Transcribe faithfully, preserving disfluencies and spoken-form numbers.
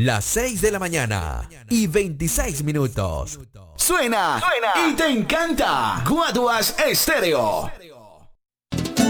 las seis de la mañana y veintiséis minutos. Suena, Suena y te encanta. Guaduas Estéreo.